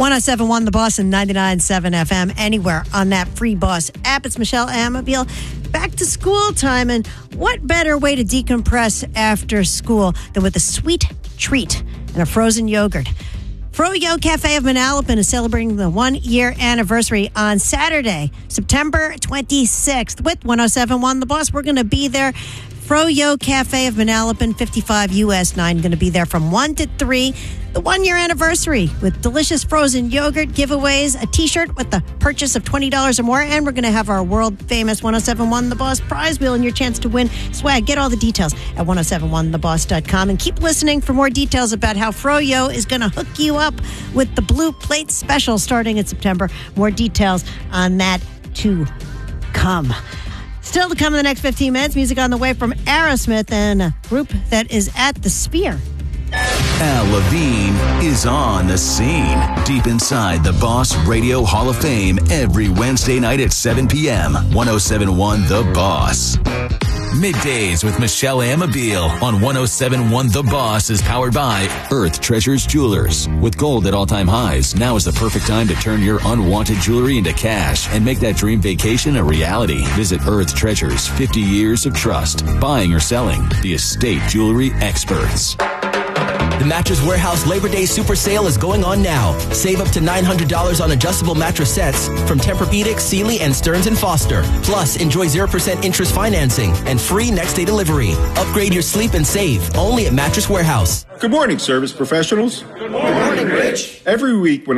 107.1 The Boss and 99.7 FM, anywhere on that free Boss app. It's Michelle Amabile. Back to school time, and what better way to decompress after school than with a sweet treat and a frozen yogurt? Froyo Cafe of Manalapan is celebrating the 1-year anniversary on Saturday, September 26th with 107.1 The Boss. We're going to be there. Froyo Cafe of Manalapan, 55 US 9, going to be there from 1 to 3. The 1-year anniversary with delicious frozen yogurt, giveaways, a t-shirt with the purchase of $20 or more, and we're going to have our world-famous 107.1 The Boss prize wheel and your chance to win swag. Get all the details at 1071theboss.com and keep listening for more details about how Froyo is going to hook you up with the Blue Plate Special starting in September. More details on that to come. Still to come in the next 15 minutes, music on the way from Aerosmith and a group that is at the Sphere. Al Levine is on the scene, deep inside the Boss Radio Hall of Fame every Wednesday night at 7 p.m. 107.1 The Boss. Middays with Michelle Amabile on 107.1 The Boss is powered by Earth Treasures Jewelers. With gold at all-time highs, now is the perfect time to turn your unwanted jewelry into cash and make that dream vacation a reality. Visit Earth Treasures, 50 years of trust. Buying or selling, the estate jewelry experts. The Mattress Warehouse Labor Day Super Sale is going on now. Save up to $900 on adjustable mattress sets from Tempur-Pedic, Sealy, and Stearns & Foster. Plus, enjoy 0% interest financing and free next-day delivery. Upgrade your sleep and save only at Mattress Warehouse. Good morning, service professionals. Good morning, Rich. Every week when